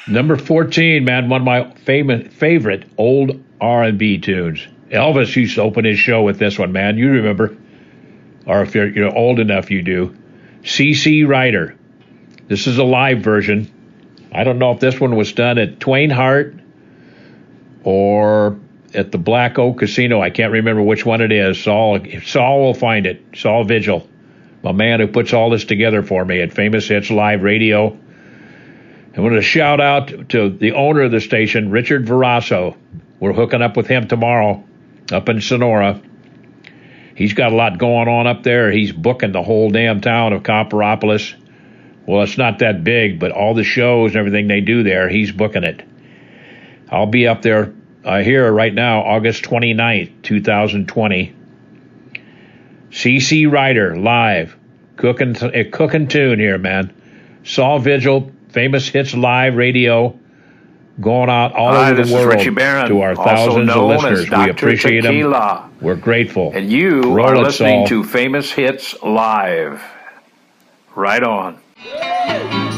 Number 14, man, one of my favorite old R&B tunes. Elvis used to open his show with this one, man. You remember, or if you're old enough, you do. C.C. Ryder. This is a live version. I don't know if this one was done at Twain Harte or at the Black Oak Casino. I can't remember which one it is. Saul will find it. Saul Vigil, my man who puts all this together for me at Famous Hits Live Radio. I want to shout out to the owner of the station, Richard Verasso. We're hooking up with him tomorrow up in Sonora. He's got a lot going on up there. He's booking the whole damn town of Copperopolis. Well, it's not that big, but all the shows and everything they do there, he's booking it. I'll be up there here right now, August 29th, 2020. C.C. Ryder, live. Cooking tune here, man. Saul Vigil, Famous Hits Live Radio, going out all over the world to our thousands of listeners. We appreciate them. We're grateful. And you are listening to Famous Hits Live. Right on.